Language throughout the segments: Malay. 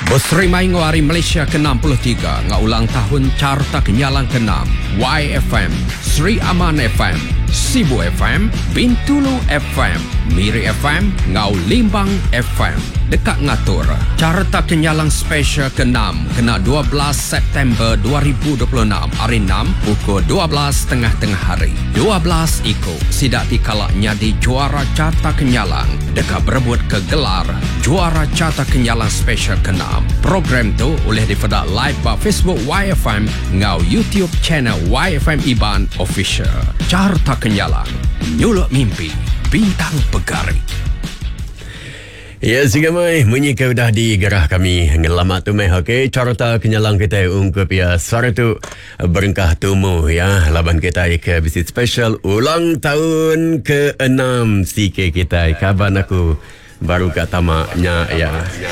Berserimai hari Malaysia ke-63 ngaulang tahun carta kenyalang ke-6 YFM, Sri Aman FM, Sibu FM, Bintulu FM, Miri FM, Ngau Limbang FM. Dekat ngatur carta kenyalang special ke-6 kena 12 September 2026 hari 6 pukul 12 tengah hari 12 ikut sidak dikala nyadi juara carta kenyalang dekat berebut ke gelar juara carta kenyalang special ke-6. Program tu boleh dipedak live di Facebook YFM ngau YouTube channel YFM Iban Official. Carta kenyalang nyuluk mimpi bintang pegari. Ya, sehingga mai munyi kau dah digerah kami ngelamat tu meh. Okey, carta kenyalang kita ungkup ya suara tu berengkah tumu ya laban kita ke visit special ulang tahun ke-6 CK kita. Kaban aku baru kat tamaknya ya.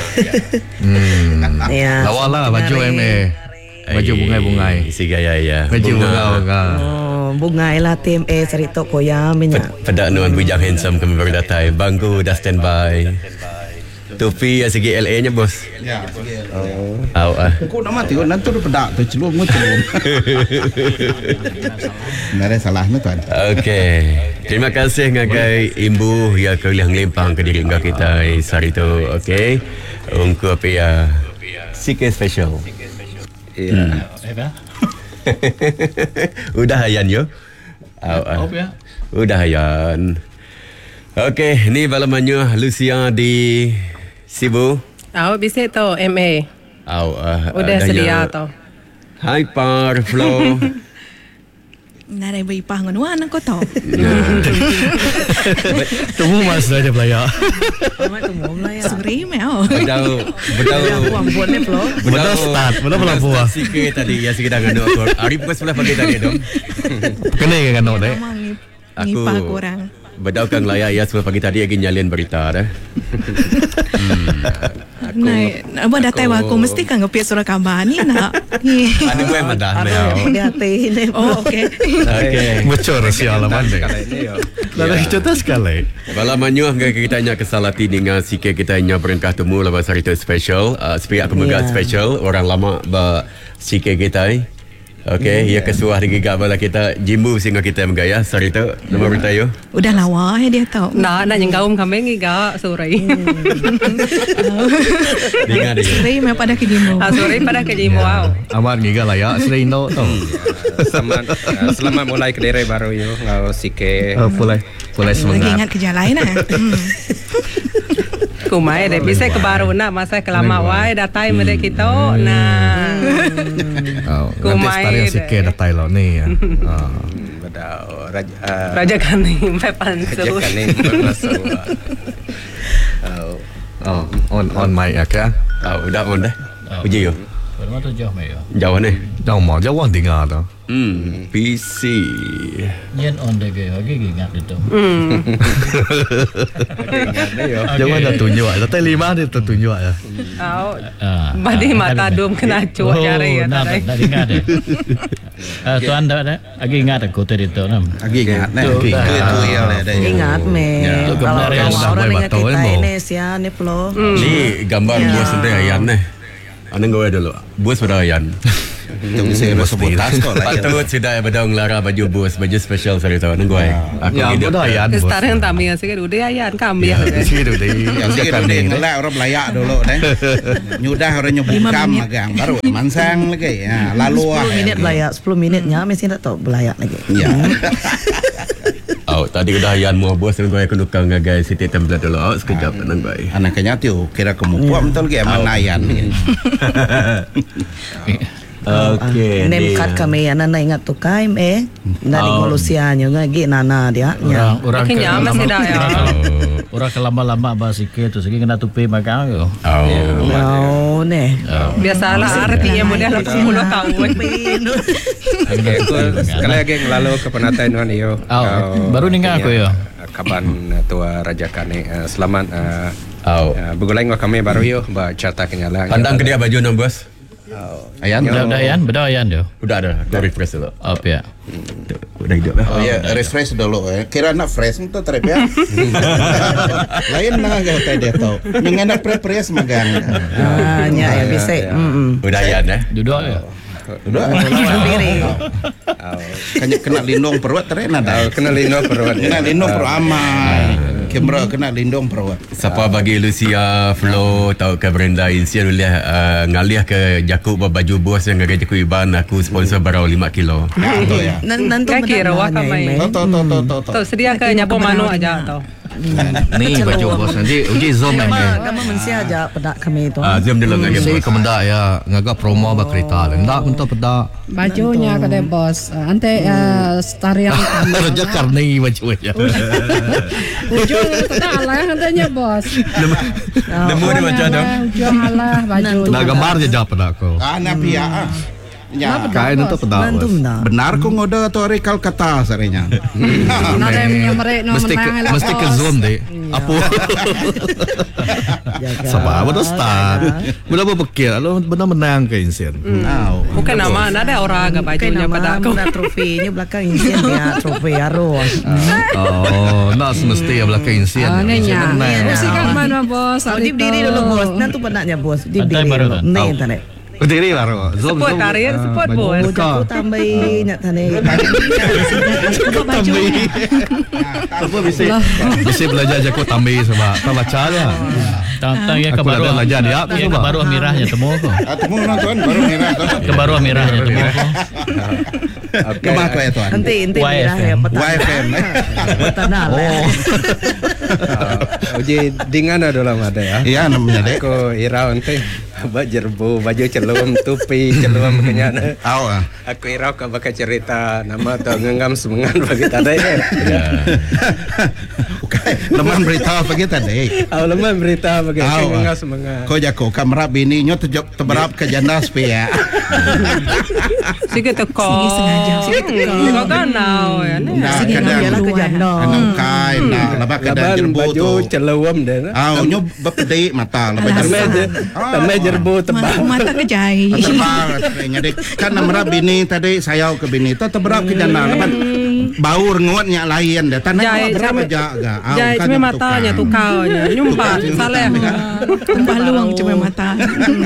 Ya. Lawala baju MA. Baju bungai-bungai. Si gaya ya. Baju bunga-bunga. Oh, bungai lah tim cerita koya minyak. Pedak nuan bujang handsome kami baru datang. Bangku dah standby. Topi segi LA nya bos. Ya, segi LA. Oh. Kau nak mati kau nanti tu pedak tu celung celung. Nare salahnya tuan. Okey. Terima kasih ngagai imbu ya keliang lempang ke diri ngah kita hari tu. Okey. Ungkup ya CK special. Ya. Udah hayan yo. Udah hayan. Okey, ni balamannya Lucia di Sibu. Bisa tu MA. Udah sedia tu. Hyper Flow. Narai beripah nganuan aku tahu. Temu mas dah belaya. Amat tu mau lah ya. Suri meo. Bedau. Buat ni flow. Bedau pelabuh. Sikit tadi ya sikit dah nganu aku. Hari pukul 11 pagi tadi dong. Kena ke nganu deh. Ngipah kurang. Bedau kang laya ya 10 pagi tadi lagi nyalin berita dah. Abang dah tahu aku mesti kan ngepia surah kabar ni nak. Ada gue madah Ada yang hati ni. Oh okey. Okey. Bocor sial lah mandai. Dah cerita sekali. Bala manyuh kita nya kesalati dengan sikit kita nya berengkah temu lepas hari tu special. Sepihak kemegat special orang lama ba sikit kita. Okey, ya kesuah di gigak bala kita jimbu sehingga kita menggaya hari tu. Nama berita yo. Udah lawa dia tahu. Nak yang gaum kami ngiga sore. Dengar dia. Suri meo pada kejimu. Sore pada kejimu wow. Amat ngiga layak sering tau. Selamat mulai kedai baru yo ngau sike. Pulai Lagi semangat. ingat kerja lain lah. Kumai deh bisa ke baru nak masa kelama wai datai mereka kita nah. Nanti setari yang sikit dah tahu lah ni. Bedau Raja kani mepan Raja suruh. kani bermasuk. On mic ya ke? Udah on dah. Puji yo. Mana tu jauh mai? Jauh ni. Jauh mau jauh orang dengar tu. PC. Nyen on deh lagi ingat itu. Jangan dah tunjuk. Dah 5 dia tertunjuk ya. Badi mata dum kena cuak cari ya tadi. Dah ingat deh. Tuan dah lagi ingat aku tadi tu nam. Lagi ingat ni. Itu ya le dah. Ingat me. Kalau orang ingat kita ini sia ni flow. Ni gambar bos sendiri ayan ni. Anang gawe dulu. Bos pada ayan. Itu bisa sebut tas kau lah. Patut sudah bedong lara baju bos, baju special hari tu. Anang gawe. Aku Ya, hidup. bodoh ya. Sekarang kami yang sikit udah ayan kami ya. Sikit tu Yang sikit dulu ngelak orang belayak dulu deh. Nyudah orang nyebut kam agang baru mansang lagi. Ya, lalu 10 minit belayak. 10 minitnya mesti tak tahu belayak lagi. Ya. Tadi udah ayan mau bos nang gawe kenukang ngagai Siti Template dulu. Sekejap nang gawe. Anaknya tu kira kemupuan betul ke manayan ni. Okey. Name card kami nana ingat tu kai dari ngolusianya ngagi nana dia. Orang Kenya masih dah ya. Orang kelama-lama bahasa sikit tu segi kena tupi makan yo. Oh ne. Biasalah artinya model 10 tahun. Sekali lagi lalu ke penataan nuan yo. Baru ningat aku yo. Kaban tua Raja Kani. Selamat. Begulai ngau kami baru yo ba carta kenyalang. Pandang ke dia baju nang bos. Ayan. Dah Yan, bedah Yan dia. Udah ada. Kau refresh dulu. Apa ya? Udah hidup lah. Oh ya, refresh dulu ya. Kira nak fresh itu trip ya. Lain na agak kayak dia tau. Yang enak prepres magang. Nya ya bisa. Udah Yan Duduk ya. Udah. Kena lindung perut terena dah. Kena lindung perut. Kena lindung perut aman. Kamera kena lindung perut. Siapa bagi Lucia Flo tahu ke Brenda Insian boleh ngalih ke Jakub baju bos yang ngagai Jakub Iban aku sponsor barau 5 kilo. Itu ya. Nanti Kaki rawat kamai. Tuh. Sedia ke nyapo mano aja tau. Ni baju bos nanti uji zoom Kamu mesti aja pedak kami itu. Zoom dulu ngagai Si bos. kemendak ya ngagak promo bak kereta. Ndak untuk pedak. Bajunya kada bos. Ante starian Raja karni baju ya. ujung tidak lah antenya bos. Nemu dia macam ada. Ujung alah baju. Nak gambar je jawab pedak kau. Ana pia. Ya. Kain untuk pedak. Nanti bos. enggak. Benar kau ngode atau hari Kalkata sarinya. Nada yang merek no Mesti ke zoom deh. Apa? Sabar apa start. Mudah berpikir lo benar menang ke Insian. Bukan nama, ada orang agak bajunya pada aku. Ada trofinya belakang Insian ya, trofi arus. Oh, nak semesti ya belakang Insian. Nanya. Menang. Mesti kan mana bos? Diri dulu bos, nanti penaknya bos. Antai Diri baru dulu. kan? Nih tadi. Berdiri baru. Zoom. Support karir, support bos. Aku tambahin nak tadi. Baju. Apa bisa belajar je kau tambah sebab kau baca lah. Tang ya Aku kebaru ada belajar dia. Ya kebaru amirahnya temu ko. Temu nonton baru merah. Kebaru amirahnya temu ko. Kemana kau ya tuan? Nanti merah ya YFM. petanda lah. Uji dingan ada dalam ada ya. Iya namanya dek. Aku irau nanti baju celum tupi celum kenyana. Aku irau ka bakal cerita nama tu ngengam semengan bagi tadi. Leman berita apa kita dek? Leman berita bagi ngengam semengan. Kau jago kamera bini nyo terberap ke janda sepia. Sige teko. Sige sengaja. Kau kan now ya. Nah, Sige kadang jalan ke janda. Anak kai, nah, lebak kadang jerbu tu. Baju celum deh. Nyo berpedi mata, lebak Tamai jerbu tebal. Mata kejai. Terbang jadi kan namra bini tadi sayau ke bini tu terberap ke janda lepas baur nguatnya lain dah tanah berapa jaga Jai cuma matanya tu kaunya nyumpat saleh. Tumpah luang cuma mata.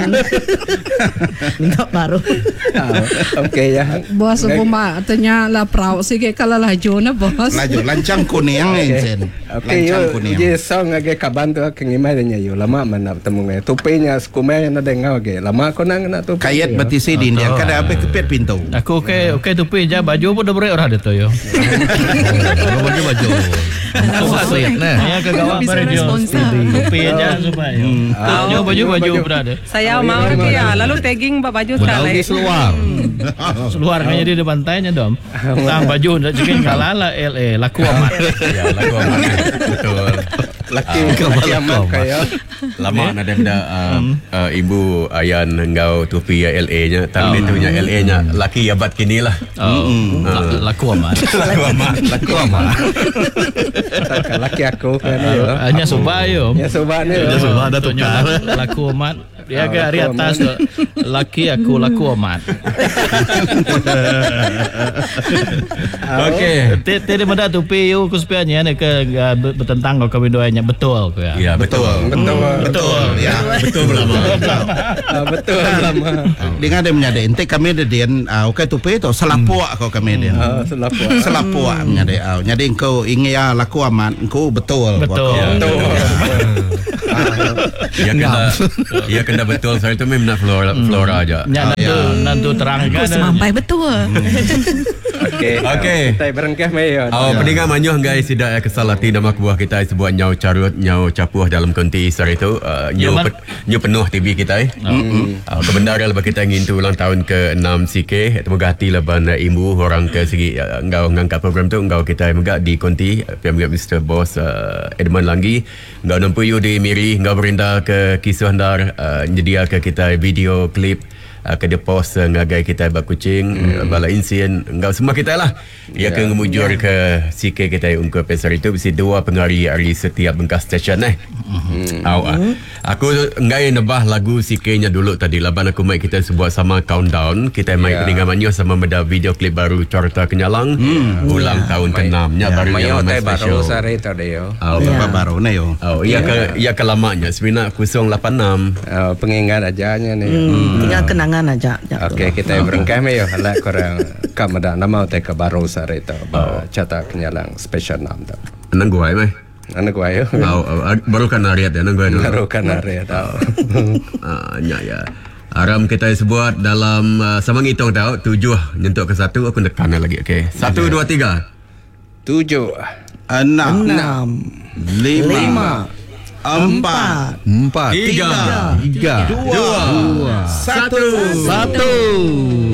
Minta baru. Okey ya. Bos umpama tanya lah prau sige kala laju na bos. laju lancang kuning Jen. Okey Lancang yo kuning. je song age kaban tu kengimai nya yo lama mana temu ngai tupinya skumai na dengau ge lama ko nang na tu Kayat batisi di India kada apa kepet pintu. Aku okey tupi je baju pun dah berat orang dia tu yo. Baju. Sesuai nah. Ya ke gawat Bisa baru dia. sponsor. Tupi aja supaya. Yo baju berada. Saya mau lagi ya, lalu tagging baju Mudah sekali. seluar. Seluar kanya dia di pantainya dom. Tang baju nak cikin kalala LA laku amat. Ya, lagu amat. Betul. laki amat kaya Lama nak ada ibu ayan engkau tupi LA nya, tapi tu nya LA nya laki abad kini lah. Laku amat. Laku amat. laki aku kan yo Hanya subah yo. ya sobat ni Dia sudah ada tukar. Laku amat. Dia ke hari atas tu. Laki aku laku amat. Okey. Tadi mana tupi yo kuspianya ni ke bertentang kau kawin doanya betul ke ya. Ya, betul. Betul. Ya, betul lama. betul lama Dengan dia menyade ente kami ada dian okey tupi tu selapuak kau kami dia. Selapuak menyade nyade engkau ingin ya laku amat engkau betul. Betul. Ya kena betul. Saya tu memang nak flora aja. Ya nantu terangkan. Semampai betul. Okey. kita berengkah mayo Pendengar manyuh guys, tidak kesalati nama buah kita sebuah nyau carut, nyau capuh dalam konti sari itu. Nyau penuh TV kita. Kebenaran lepas kita ingin tu ulang tahun ke-6 CK. Semoga hati leban imbu orang ke segi engkau ngangkat program tu engkau kita megak di konti. Pihak Mr. Boss Edmund Langgi. Engkau nampu you di Miri, engkau berindah ke kisah handar, nyedia ke kita video klip Kada pos ngagai kita bak kucing bala insien ngau semua kita lah. Ia ke ngemujur ke sikit kita ungkap pasar itu bisi dua pengari ari setiap bengkas stesen Aku ngai nebah lagu sikitnya dulu tadi laban aku mai kita sebuah sama countdown kita mai peningamannya sama benda video klip baru Carta Kenyalang ulang tahun ke-6 nya baru yang baru sare tadi yo. Baru na yo. Ia ke lamanya sebenarnya 086 pengingat ajanya nih. Tinggal kenangan aja. Okey, kita berengkah me yo hala korang kamada nama te ke baru sare to Carta Kenyalang special nam to. Nang gua mai. Anak gua yo. Baru kan ariat ya nang gua dulu. Baru kan ariat. Ya. Aram kita sebut dalam sama ngitung tahu 7 nyentuh ke 1 aku tekan lagi. Okey. 1 2 3. 7 6 5 4 3 2 1 1